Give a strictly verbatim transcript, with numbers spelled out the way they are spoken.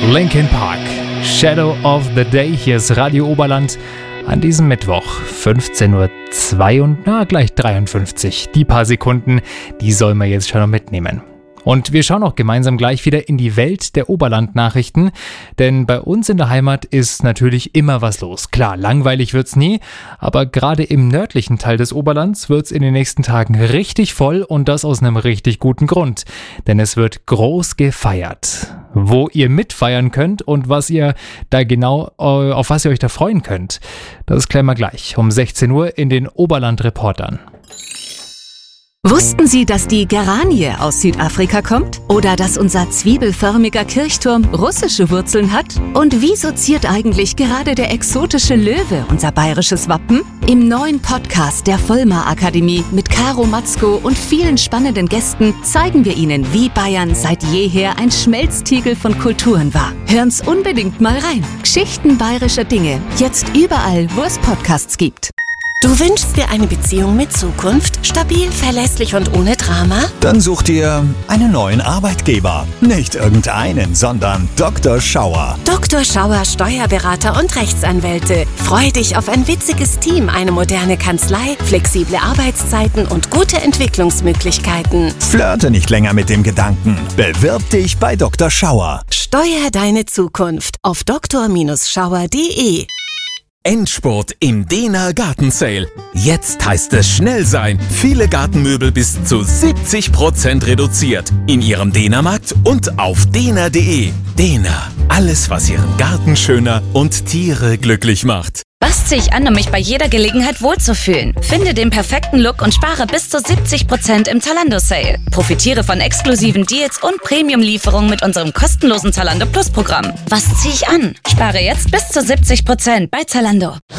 Linkin Park, Shadow of the Day. Hier ist Radio Oberland an diesem Mittwoch, fünfzehn Uhr zwei und na, gleich dreiundfünfzig. Die paar Sekunden, die soll man jetzt schon noch mitnehmen. Und wir schauen auch gemeinsam gleich wieder in die Welt der Oberland-Nachrichten, denn bei uns in der Heimat ist natürlich immer was los. Klar, langweilig wird's nie, aber gerade im nördlichen Teil des Oberlands wird's in den nächsten Tagen richtig voll und das aus einem richtig guten Grund, denn es wird groß gefeiert. Wo ihr mitfeiern könnt und was ihr da genau, auf was ihr euch da freuen könnt, das klären wir gleich um sechzehn Uhr in den Oberland-Reportern. Wussten Sie, dass die Geranie aus Südafrika kommt? Oder dass unser zwiebelförmiger Kirchturm russische Wurzeln hat? Und wieso ziert eigentlich gerade der exotische Löwe unser bayerisches Wappen? Im neuen Podcast der Vollmar Akademie mit Caro Matzko und vielen spannenden Gästen zeigen wir Ihnen, wie Bayern seit jeher ein Schmelztiegel von Kulturen war. Hören's unbedingt mal rein. Geschichten bayerischer Dinge. Jetzt überall, wo es Podcasts gibt. Du wünschst dir eine Beziehung mit Zukunft? Stabil, verlässlich und ohne Drama? Dann such dir einen neuen Arbeitgeber. Nicht irgendeinen, sondern Doktor Schauer. Doktor Schauer, Steuerberater und Rechtsanwälte. Freu dich auf ein witziges Team, eine moderne Kanzlei, flexible Arbeitszeiten und gute Entwicklungsmöglichkeiten. Flirte nicht länger mit dem Gedanken. Bewirb dich bei Doktor Schauer. Steuer deine Zukunft auf doktor Schauer punkt de. Endspurt im Dehner Gartensale. Jetzt heißt es schnell sein. Viele Gartenmöbel bis zu siebzig Prozent reduziert. In Ihrem Dehnermarkt und auf dehner punkt de. Dehner. Alles, was Ihren Garten schöner und Tiere glücklich macht. Was ziehe ich an, um mich bei jeder Gelegenheit wohlzufühlen? Finde den perfekten Look und spare bis zu siebzig Prozent im Zalando-Sale. Profitiere von exklusiven Deals und Premium-Lieferungen mit unserem kostenlosen Zalando Plus-Programm. Was ziehe ich an? Spare jetzt bis zu siebzig Prozent bei Zalando.